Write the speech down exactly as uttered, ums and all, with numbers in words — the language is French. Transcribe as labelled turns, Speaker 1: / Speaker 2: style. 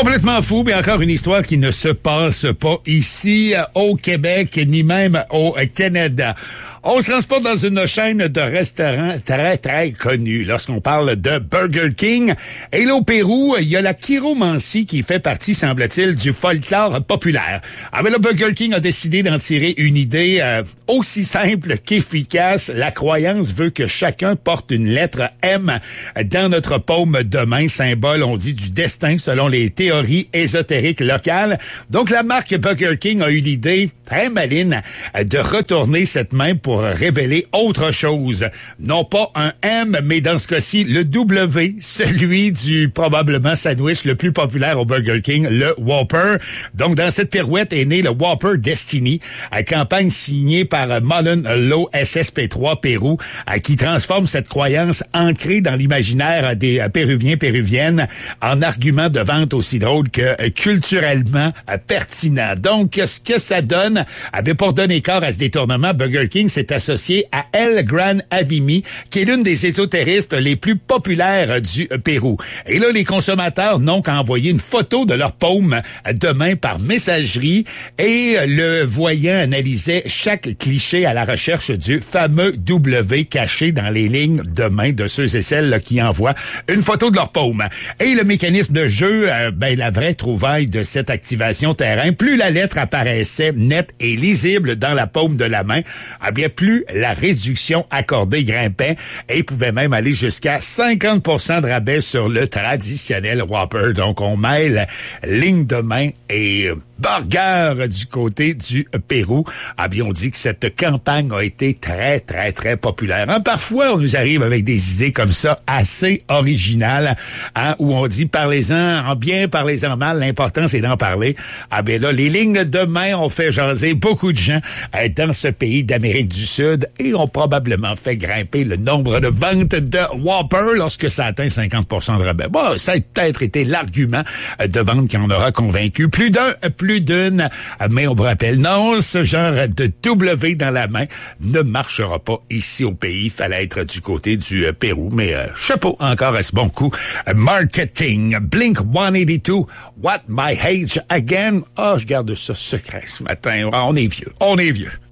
Speaker 1: Complètement fou, mais encore une histoire qui ne se passe pas ici au Québec, ni même au Canada. On se transporte dans une chaîne de restaurants très, très connue lorsqu'on parle de Burger King. Et là, au Pérou, il y a la chiromancie qui fait partie, semble-t-il, du folklore populaire. Ah, mais le Burger King a décidé d'en tirer une idée euh, aussi simple qu'efficace. La croyance veut que chacun porte une lettre M dans notre paume de main, symbole, on dit, du destin selon les théories ésotériques locales. Donc, la marque Burger King a eu l'idée très maligne de retourner cette main pour révéler autre chose. Non pas un M, mais dans ce cas-ci, le W, celui du probablement sandwich le plus populaire au Burger King, le Whopper. Donc, dans cette pirouette est né le Whopper Destiny, à campagne signée par Mullen Law S S P trois Pérou, à qui transforme cette croyance ancrée dans l'imaginaire des Péruviens, Péruviennes, en argument de vente aussi drôle que culturellement pertinent. Donc, ce que ça donne, avait pour donner corps à ce détournement, Burger King s'est associé à El Gran Avimi, qui est l'une des ésotéristes les plus populaires du Pérou. Et là, les consommateurs n'ont qu'à envoyer une photo de leur paume de main par messagerie et le voyant analysait chaque cliché à la recherche du fameux W caché dans les lignes de main de ceux et celles là, qui envoient une photo de leur paume. Et le mécanisme de jeu, euh, ben la vraie trouvaille de cette activation terrain, plus la lettre apparaissait nette et lisible dans la paume de la main, eh bien plus la réduction accordée grimpait et pouvait même aller jusqu'à cinquante pour cent de rabais sur le traditionnel Whopper. Donc, on mêle ligne de main et burger du côté du Pérou. Ah bien, on dit que cette campagne a été très, très, très populaire. Hein, parfois, on nous arrive avec des idées comme ça assez originales, hein, où on dit parlez-en en bien, parlez-en en mal. L'important, c'est d'en parler. Ah bien là, les lignes de main ont fait jaser beaucoup de gens euh, dans ce pays d'Amérique du Sud et ont probablement fait grimper le nombre de ventes de Whopper lorsque ça atteint cinquante pour cent de rabais. Bon, ça a peut-être été l'argument de vente qui en aura convaincu plus d'un, plus d'une, mais on vous rappelle, non, ce genre de W dans la main ne marchera pas ici au pays. Fallait être du côté du euh, Pérou, mais euh, chapeau encore à ce bon coup. Marketing, Blink cent quatre-vingt-deux, What My Age Again. Ah, oh, je garde ça secret ce matin. On est vieux, on est vieux.